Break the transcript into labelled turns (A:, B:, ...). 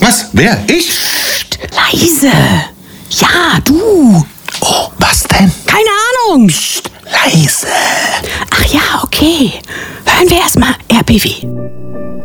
A: Was? Wer? Ich?
B: Psst, leise. Ja, du.
A: Oh, was denn?
B: Keine Ahnung. Psst.
A: Leise.
B: Ach ja, okay. Hören wir erstmal RBW.